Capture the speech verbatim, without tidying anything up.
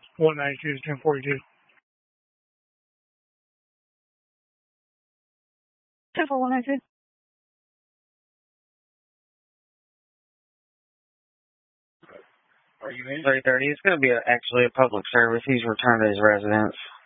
one ninety-two to ten forty-two. ten for one ninety-two. Are you in? three thirty. It's going to be a, actually a public service. He's returned to his residence.